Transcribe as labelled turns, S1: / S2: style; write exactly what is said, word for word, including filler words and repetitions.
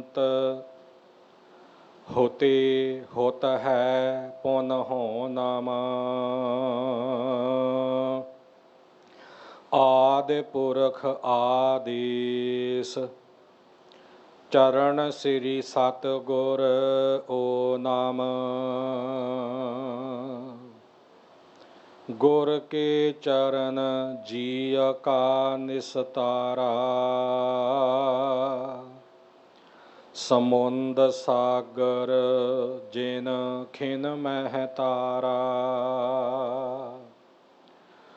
S1: अंत होते होत है पुन हो नाम। आदि पुरख आदेश चरण श्री सतगुर ओ नाम। गुर के चरण जिय का निस्तारा। समुंद सागर जिन खिन मह तारा।